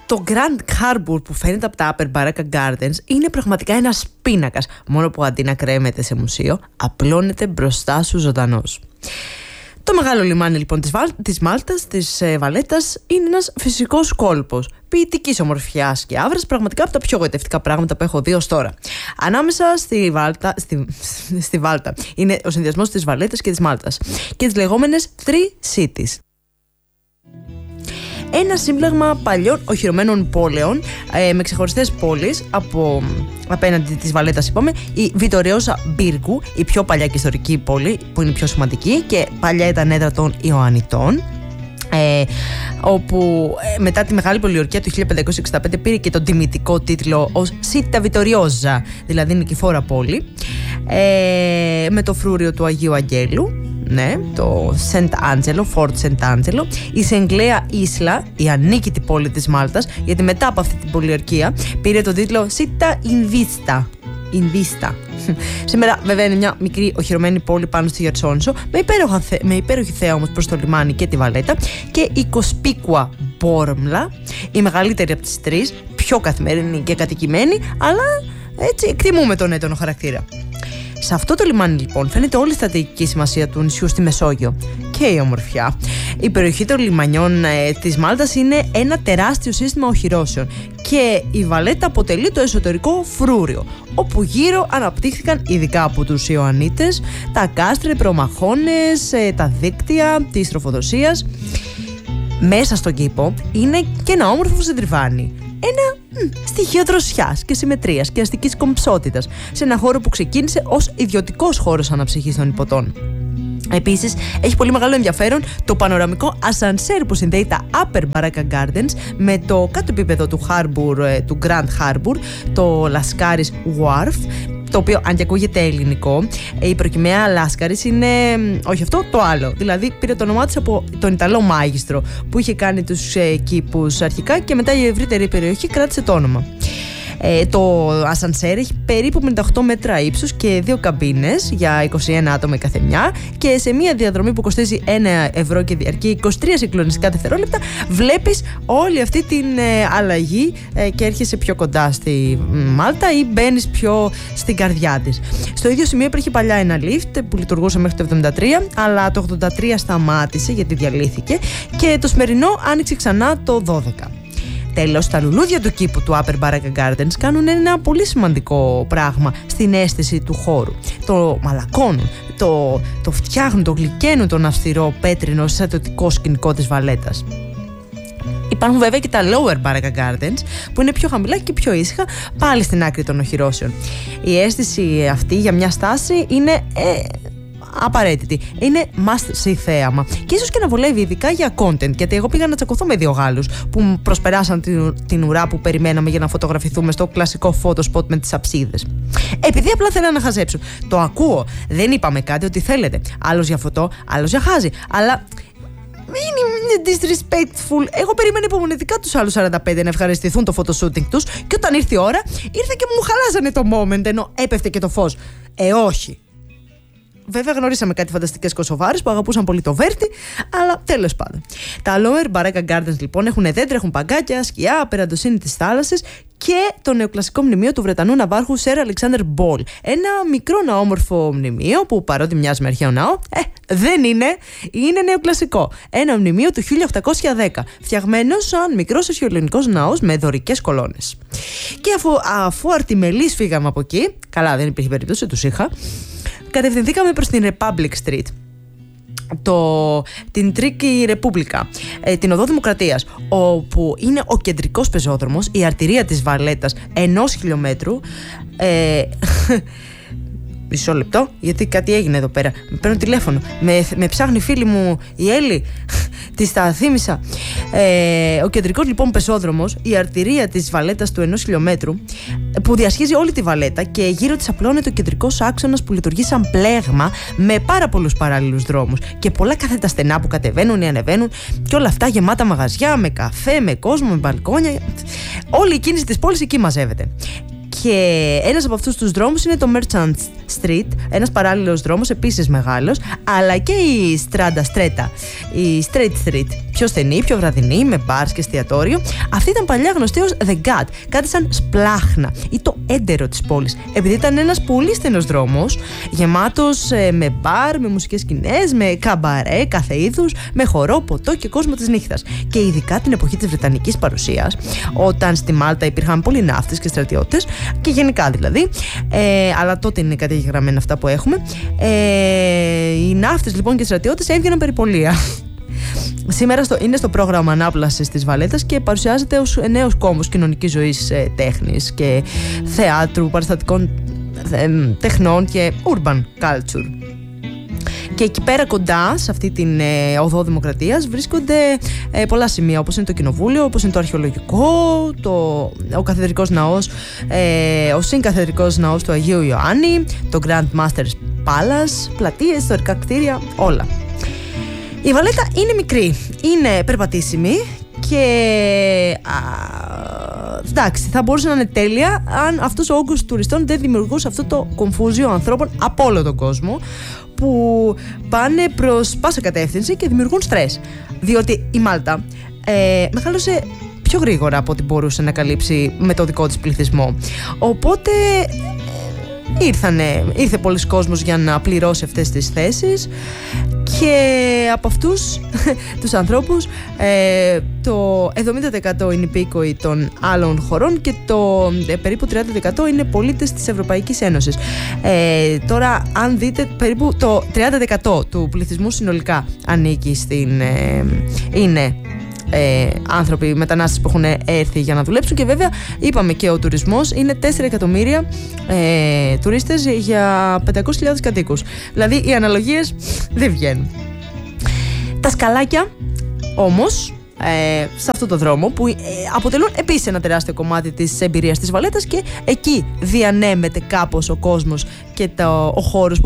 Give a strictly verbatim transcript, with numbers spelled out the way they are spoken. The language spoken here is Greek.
Το Grand Harbour που φαίνεται από τα Upper Baraka Gardens είναι πραγματικά ένας πίνακας, μόνο που αντί να κρέμεται σε μουσείο, απλώνεται μπροστά σου ζωντανός. Το μεγάλο λιμάνι λοιπόν της, Βάλ, της Μάλτας, της ε, Βαλέτας, είναι ένας φυσικός κόλπος ποιητικής ομορφιάς και άβρας, πραγματικά από τα πιο γοητευτικά πράγματα που έχω δει ως τώρα. Ανάμεσα στη Βάλτα, στη, στη Βάλτα είναι ο συνδυασμός της Βαλέτας και της Μάλτας και τις λεγόμενες Three Cities. Ένα σύμπλεγμα παλιών οχυρωμένων πόλεων ε, με ξεχωριστές πόλεις από απέναντι της Βαλέτας, είπαμε, η Βιτορεόσα Μπίργκου, η πιο παλιά και ιστορική πόλη που είναι πιο σημαντική και παλιά ήταν έδρα των Ιωαννιτών, ε, όπου ε, μετά τη Μεγάλη Πολιορκία του χίλια πεντακόσια εξήντα πέντε πήρε και τον τιμητικό τίτλο ως Σίτα Βιτοριόζα, δηλαδή νικηφόρα πόλη, ε, με το φρούριο του Αγίου Αγγέλου. Ναι, το Σεντ Άντζελο, Φόρτ Σεντ Άντζελο, η Σεγκλέα Ίσλα, η ανίκητη πόλη της Μάλτας, γιατί μετά από αυτή την πολιορκία πήρε τον τίτλο Σίτα Ινβίστα. Ινβίστα. Σήμερα βέβαια είναι μια μικρή οχυρωμένη πόλη πάνω στη Γερσόνησο, με, με υπέροχη θέα όμως προς το λιμάνι και τη Βαλέτα, και η Κοσπίκουα Μπόρμλα, η μεγαλύτερη από τις τρεις, πιο καθημερινή και κατοικημένη, αλλά έτσι εκτιμούμε τον έντονο χαρακτήρα. Σε αυτό το λιμάνι λοιπόν φαίνεται όλη η στρατηγική σημασία του νησιού στη Μεσόγειο και η ομορφιά. Η περιοχή των λιμανιών ε, της Μάλτας είναι ένα τεράστιο σύστημα οχυρώσεων και η Βαλέτα αποτελεί το εσωτερικό φρούριο, όπου γύρω αναπτύχθηκαν ειδικά από τους Ιωαννίτες τα κάστρα, οι προμαχώνες, ε, τα δίκτυα της τροφοδοσίας. Μέσα στον κήπο είναι και ένα όμορφο συντριβάνι. Ένα μ, στοιχείο δροσιάς και συμμετρίας και αστικής κομψότητας σε ένα χώρο που ξεκίνησε ως ιδιωτικός χώρος αναψυχής των υποτών. Επίσης, έχει πολύ μεγάλο ενδιαφέρον το πανοραμικό ασανσέρ που συνδέει τα Upper Baraka Gardens με το κάτω επίπεδο του, Harbour, του Grand Harbour, το Lascaris Wharf, το οποίο, αν και ακούγεται ελληνικό, η προκυμαία Λάσκαρης είναι, όχι αυτό, το άλλο. Δηλαδή πήρε το όνομά της από τον Ιταλό μάγιστρο που είχε κάνει τους ε, κήπους αρχικά και μετά η ευρύτερη περιοχή κράτησε το όνομα. Ε, το ασανσέρ έχει περίπου πενήντα οκτώ μέτρα ύψους και δύο καμπίνες για είκοσι ένα άτομα η καθεμιά, και σε μια διαδρομή που κοστίζει ένα ευρώ και διαρκεί είκοσι τρία συγκλονιστικά δευτερόλεπτα βλέπεις όλη αυτή την ε, αλλαγή ε, και έρχεσαι πιο κοντά στη Μάλτα ή μπαίνεις πιο στην καρδιά της. Στο ίδιο σημείο υπήρχε παλιά ένα lift που λειτουργούσε μέχρι το εβδομήντα τρία, αλλά το ογδόντα τρία σταμάτησε γιατί διαλύθηκε και το σημερινό άνοιξε ξανά το δώδεκα. Τέλος, τα λουλούδια του κήπου του Upper Baraka Gardens κάνουν ένα πολύ σημαντικό πράγμα στην αίσθηση του χώρου. Το μαλακώνουν, το, το φτιάχνουν, το γλυκαίνουν τον αυστηρό πέτρινο στρατιωτικό σκηνικό της Βαλέτας. Υπάρχουν βέβαια και τα Lower Baraka Gardens που είναι πιο χαμηλά και πιο ήσυχα, πάλι στην άκρη των οχυρώσεων. Η αίσθηση αυτή για μια στάση είναι... Ε, απαραίτητη. Είναι must see θέαμα. Και ίσως και να βολεύει ειδικά για content. Γιατί εγώ πήγα να τσακωθώ με δύο Γάλλους που μου προσπεράσαν την, την ουρά που περιμέναμε για να φωτογραφηθούμε στο κλασικό photo spot με τις αψίδες. Επειδή απλά θέλανε να χαζέψουν. Το ακούω. Δεν είπαμε κάτι ότι θέλετε. Άλλος για φωτό, άλλος για χάζι. Αλλά. Είναι disrespectful. Εγώ περίμενα υπομονετικά τους άλλους σαράντα πέντε να ευχαριστηθούν το photoshooting τους, και όταν ήρθε η ώρα, ήρθε και μου χαλάσανε το moment ενώ έπεφτε και το φως. Ε, όχι. Βέβαια, γνωρίσαμε κάτι φανταστικές Κωσοβάρες που αγαπούσαν πολύ το Βέρτι, αλλά τέλος πάντων. Τα Lower Baraka Gardens λοιπόν έχουν δέντρα, έχουν παγκάκια, σκιά, απεραντοσύνη της θάλασσας και το νεοκλασικό μνημείο του Βρετανού ναυάρχου Σερ Αλεξάνδερ Μπόλ. Ένα μικρό ναόμορφο μνημείο που, παρότι μοιάζει με αρχαίο ναό, ε, δεν είναι, είναι νεοκλασικό. Ένα μνημείο του χίλια οκτακόσια δέκα, φτιαγμένο σαν μικρός αρχαιοελληνικός ναός με δωρικές κολόνες. Και αφού, αφού αρτιμελείς φύγαμε από εκεί, καλά, δεν υπήρχε περίπτωση, τους είχα. Κατευθυνθήκαμε προς την Republic Street, το, την Τρίκη Ρεπούμπλικα, ε, την Οδό Δημοκρατίας, όπου είναι ο κεντρικός πεζόδρομος, η αρτηρία της Βαλέτας ενός χιλιόμετρου. Ε, Μισό λεπτό, γιατί κάτι έγινε εδώ πέρα. Με παίρνω τηλέφωνο. Με, με ψάχνει φίλη μου η Έλλη. Της τα θύμισα. Ε, ο κεντρικός λοιπόν πεζόδρομος, η αρτηρία της Βαλέτας του ενός χιλιόμετρου, που διασχίζει όλη τη Βαλέτα και γύρω της απλώνεται ο κεντρικός άξονας που λειτουργεί σαν πλέγμα με πάρα πολλούς παράλληλους δρόμους και πολλά κάθετα στενά που κατεβαίνουν ή ανεβαίνουν, και όλα αυτά γεμάτα μαγαζιά, με καφέ, με κόσμο, με μπαλκόνια. Όλη η κίνηση της πόλης εκεί μαζεύεται. Και ένας από αυτούς τους δρόμους είναι το Merchants Street, ένας παράλληλος δρόμος επίσης μεγάλος, αλλά και η Strada Stretta, η Street Street, πιο στενή, πιο βραδινή, με μπαρς και εστιατόριο. Αυτή ήταν παλιά γνωστή ως The Gut, κάτι σαν σπλάχνα ή το έντερο της πόλης, επειδή ήταν ένας πολύ στενός δρόμος, γεμάτος ε, με μπαρ, με μουσικές σκηνές, με καμπαρέ κάθε είδους, με χορό, ποτό και κόσμο της νύχτας. Και ειδικά την εποχή της Βρετανικής παρουσίας, όταν στη Μάλτα υπήρχαν πολλοί ναύτες και στρατιώτες, και γενικά δηλαδή, ε, αλλά τότε είναι καταγεγραμμένα αυτά που έχουμε. Ε, οι ναύτες λοιπόν και οι στρατιώτες έβγαιναν περιπολία. Σήμερα στο, είναι στο πρόγραμμα ανάπλασης της Βαλέτας και παρουσιάζεται ως νέος κόμβος κοινωνικής ζωής, ε, τέχνης και θεάτρου, παραστατικών ε, τεχνών και urban culture. Και εκεί πέρα κοντά, σε αυτή την ε, οδό Δημοκρατίας, βρίσκονται ε, πολλά σημεία, όπως είναι το Κοινοβούλιο, όπως είναι το Αρχαιολογικό, το, ο Καθεδρικός Ναός, ε, ο Συγκαθεδρικός Ναός του Αγίου Ιωάννη, το Grand Master's Palace, πλατείες, ιστορικά κτίρια, όλα. Η Βαλέτα είναι μικρή, είναι περπατήσιμη και α, εντάξει, θα μπορούσε να είναι τέλεια αν αυτός ο όγκος τουριστών δεν δημιουργούσε αυτό το κομφούζιο ανθρώπων από όλο τον κόσμο που πάνε προς πάσα κατεύθυνση και δημιουργούν στρες. Διότι η Μάλτα ε, μεγάλωσε πιο γρήγορα από ό,τι μπορούσε να καλύψει με το δικό της πληθυσμό. Οπότε ε, ήρθανε, ήρθε πολλοί κόσμος για να πληρώσει αυτές τις θέσεις και από αυτούς τους ανθρώπους ε, το εβδομήντα τοις εκατό είναι υπήκοοι των άλλων χωρών και το ε, περίπου τριάντα τοις εκατό είναι πολίτες της Ευρωπαϊκής Ένωσης. Ε, τώρα αν δείτε, περίπου το τριάντα τοις εκατό του πληθυσμού συνολικά ανήκει στην... Ε, είναι Ε, άνθρωποι, μετανάστες που έχουν έρθει για να δουλέψουν, και βέβαια είπαμε και ο τουρισμός είναι τέσσερα εκατομμύρια ε, τουρίστες για πεντακόσιες χιλιάδες κατοίκους. Δηλαδή οι αναλογίες δεν βγαίνουν. Τα σκαλάκια όμως ε, σε αυτό το δρόμο που ε, αποτελούν επίσης ένα τεράστιο κομμάτι της εμπειρίας της Βαλέτας, και εκεί διανέμεται κάπως ο κόσμος και το, ο χώρος που